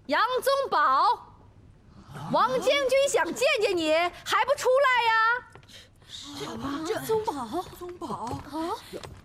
杨宗保，王将军想见见你，还不出来呀？ 宗保啊！